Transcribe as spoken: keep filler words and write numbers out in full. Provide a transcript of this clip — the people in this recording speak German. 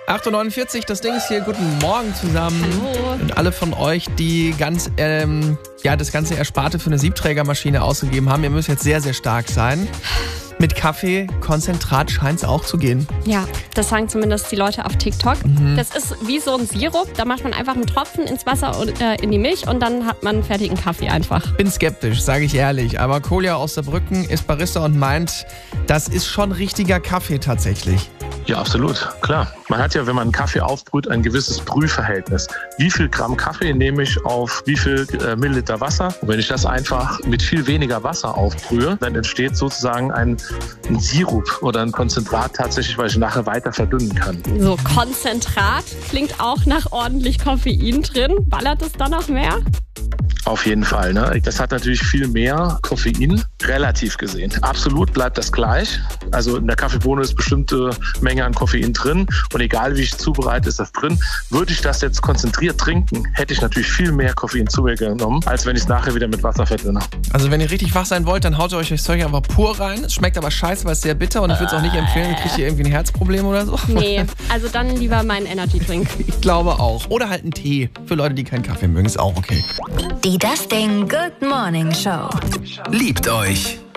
acht Uhr neunundvierzig, das Ding ist hier. Guten Morgen zusammen. Hallo. Und alle von euch, die ganz, ähm, ja, das ganze Ersparte für eine Siebträgermaschine ausgegeben haben, ihr müsst jetzt sehr, sehr stark sein. Mit Kaffee, Konzentrat scheint es auch zu gehen. Ja, das sagen zumindest die Leute auf TikTok. Mhm. Das ist wie so ein Sirup. Da macht man einfach einen Tropfen ins Wasser und äh, in die Milch und dann hat man einen fertigen Kaffee einfach. Bin skeptisch, sage ich ehrlich. Aber Kolja aus Saarbrücken ist Barista und meint, das ist schon richtiger Kaffee tatsächlich. Ja, absolut, klar. Man hat ja, wenn man einen Kaffee aufbrüht, ein gewisses Brühverhältnis. Wie viel Gramm Kaffee nehme ich auf wie viel äh, Milliliter Wasser? Und wenn ich das einfach mit viel weniger Wasser aufbrühe, dann entsteht sozusagen ein, ein Sirup oder ein Konzentrat tatsächlich, weil ich nachher weiter verdünnen kann. So, Konzentrat klingt auch nach ordentlich Koffein drin. Ballert es da noch mehr? Auf jeden Fall. Ne? Das hat natürlich viel mehr Koffein, relativ gesehen. Absolut bleibt das gleich. Also in der Kaffeebohne ist bestimmte Menge an Koffein drin und egal wie ich es zubereite, ist das drin. Würde ich das jetzt konzentriert trinken, hätte ich natürlich viel mehr Koffein zu mir genommen, als wenn ich es nachher wieder mit Wasser verdünne. Also wenn ihr richtig wach sein wollt, dann haut ihr euch das Zeug einfach pur rein. Es schmeckt aber scheiße, weil es sehr bitter und ich würde es auch nicht empfehlen. Kriegt ihr irgendwie ein Herzproblem oder so? Nee, also dann lieber meinen Energy Drink. Ich glaube auch. Oder halt einen Tee. Für Leute, die keinen Kaffee mögen, ist auch okay. Die Das Ding Good Morning Show. Liebt euch.